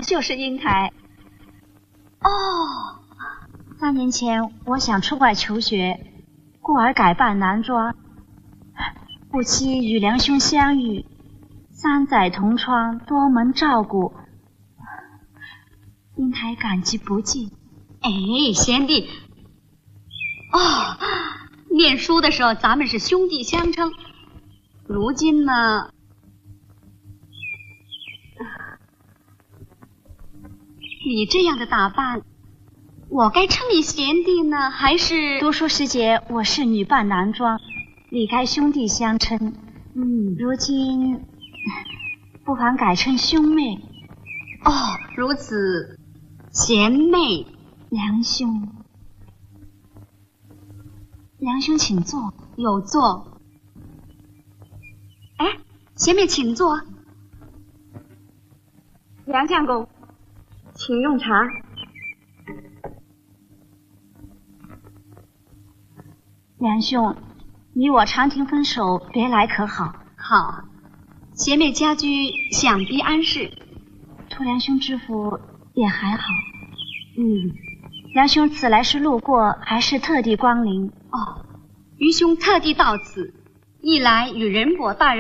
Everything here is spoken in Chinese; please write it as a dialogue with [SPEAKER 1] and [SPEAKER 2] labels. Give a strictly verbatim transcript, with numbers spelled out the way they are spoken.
[SPEAKER 1] 就是英台。哦，三年前我想出外求学，故而改扮男装。不期与梁兄相遇，三载同窗，多蒙照顾，英台感激不尽。
[SPEAKER 2] 哎，贤弟，哦，念书的时候咱们是兄弟相称，如今呢，你这样的打扮，我该称你贤弟呢，还是？
[SPEAKER 1] 读书时节我是女扮男装，理该兄弟相称。嗯，如今不妨改称兄妹。
[SPEAKER 2] 哦，如此，贤妹。
[SPEAKER 1] 梁兄，梁兄请坐。
[SPEAKER 2] 有座。哎，贤妹请坐。
[SPEAKER 3] 梁相公，请用茶。
[SPEAKER 1] 梁兄，你我长亭分手，别来可好？
[SPEAKER 2] 好。贤妹家居想必安适。
[SPEAKER 1] 托梁兄之福，也还好。嗯，梁兄此来是路过，还是特地光临？
[SPEAKER 2] 哦，愚兄特地到此，一来与仁伯大人